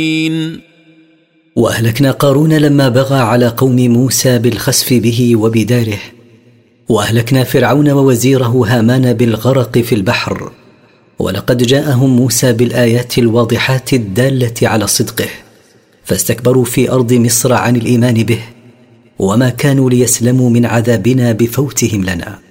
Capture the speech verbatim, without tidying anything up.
وأهلكنا قارون لما بغى على قوم موسى بالخسف به وبداره، وأهلكنا فرعون ووزيره هامان بالغرق في البحر. ولقد جاءهم موسى بالآيات الواضحات الدالة على صدقه، فاستكبروا في أرض مصر عن الإيمان به، وما كانوا ليسلموا من عذابنا بفوتهم لنا.